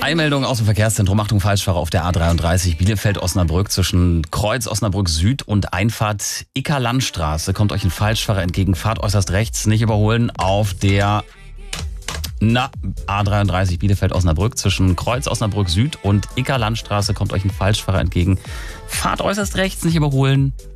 Eilmeldung aus dem Verkehrszentrum. Achtung, Falschfahrer auf der A33 Bielefeld-Osnabrück zwischen Kreuz Osnabrück Süd und Einfahrt Icker-Landstraße. Kommt euch ein Falschfahrer entgegen. Fahrt äußerst rechts, nicht überholen auf der A33 Bielefeld-Osnabrück zwischen Kreuz Osnabrück Süd und Icker-Landstraße. Kommt euch ein Falschfahrer entgegen. Fahrt äußerst rechts, nicht überholen.